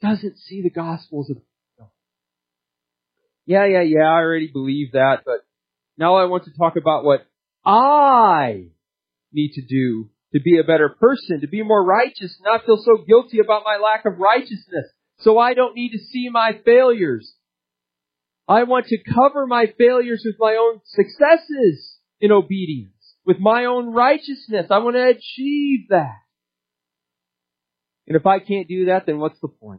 doesn't see the gospel as a... Yeah, I already believe that, but now I want to talk about what I need to do to be a better person, to be more righteous, not feel so guilty about my lack of righteousness, so I don't need to see my failures. I want to cover my failures with my own successes in obedience, with my own righteousness. I want to achieve that. And if I can't do that, then what's the point?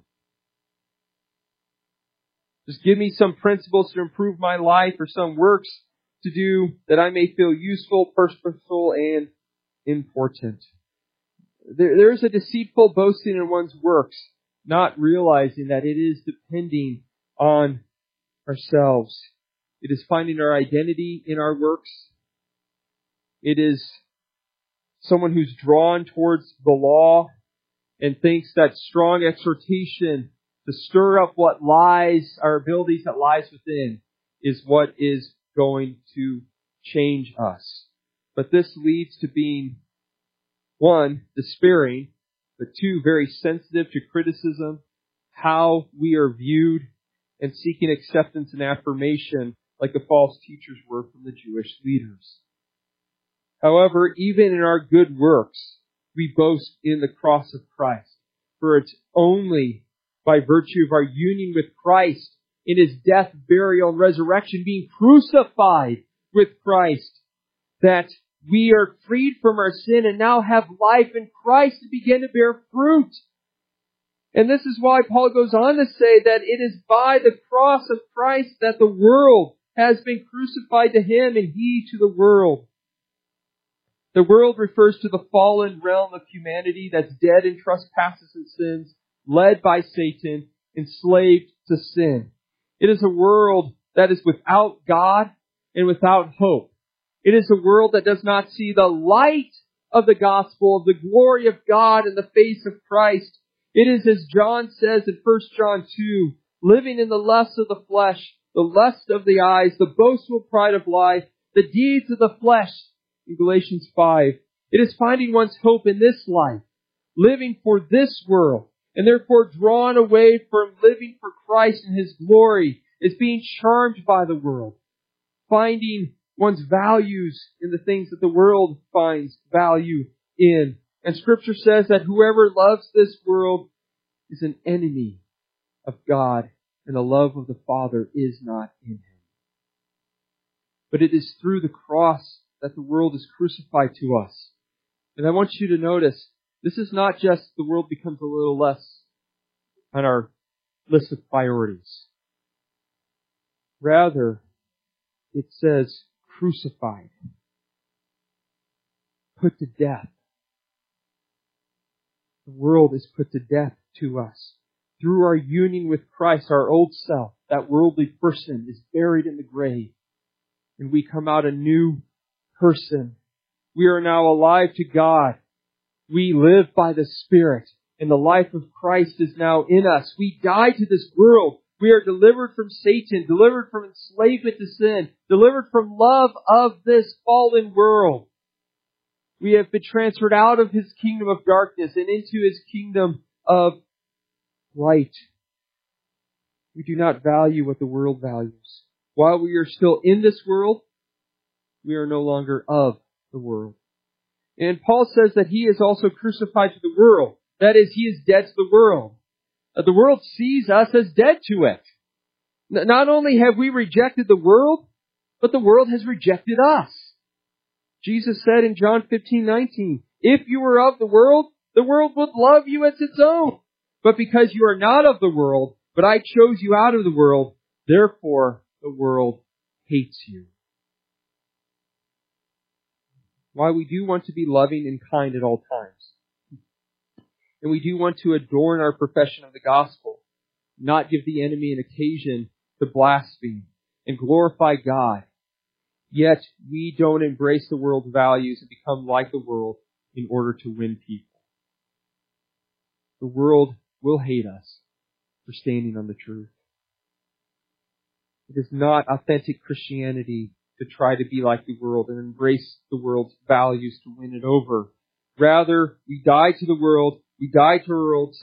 Just give me some principles to improve my life or some works to do that I may feel useful, purposeful, and important. There's a deceitful boasting in one's works, not realizing that it is depending on ourselves. It is finding our identity in our works. It is someone who's drawn towards the law and thinks that strong exhortation to stir up what lies, our abilities that lies within, is what is going to change us. But this leads to being, 1, despairing, but 2, very sensitive to criticism, how we are viewed, and seeking acceptance and affirmation like the false teachers were from the Jewish leaders. However, even in our good works, we boast in the cross of Christ, for it's only by virtue of our union with Christ in His death, burial, and resurrection, being crucified with Christ, that we are freed from our sin and now have life in Christ to begin to bear fruit. And this is why Paul goes on to say that it is by the cross of Christ that the world has been crucified to Him and He to the world. The world refers to the fallen realm of humanity that's dead in trespasses and sins, led by Satan, enslaved to sin. It is a world that is without God and without hope. It is a world that does not see the light of the gospel, of the glory of God in the face of Christ. It is, as John says in 1 John 2, living in the lust of the flesh, the lust of the eyes, the boastful pride of life, the deeds of the flesh, in Galatians 5. It is finding one's hope in this life, living for this world, and therefore drawn away from living for Christ and His glory, is being charmed by the world, finding one's values in the things that the world finds value in. And Scripture says that whoever loves this world is an enemy of God, and the love of the Father is not in him. But it is through the cross that the world is crucified to us. And I want you to notice, this is not just the world becomes a little less on our list of priorities. Rather, it says crucified, put to death. The world is put to death to us. Through our union with Christ, our old self, that worldly person, is buried in the grave. And we come out a new person. We are now alive to God. We live by the Spirit. And the life of Christ is now in us. We die to this world. We are delivered from Satan, delivered from enslavement to sin, delivered from love of this fallen world. We have been transferred out of His kingdom of darkness and into His kingdom of light. We do not value what the world values. While we are still in this world, we are no longer of the world. And Paul says that he is also crucified to the world. That is, he is dead to the world. The world sees us as dead to it. Not only have we rejected the world, but the world has rejected us. Jesus said in John 15:19, if you were of the world would love you as its own. But because you are not of the world, but I chose you out of the world, therefore the world hates you. Why we do want to be loving and kind at all times. And we do want to adorn our profession of the gospel, not give the enemy an occasion to blaspheme and glorify God. Yet we don't embrace the world's values and become like the world in order to win people. The world will hate us for standing on the truth. It is not authentic Christianity to try to be like the world and embrace the world's values to win it over. Rather, we die to the world, we die to our old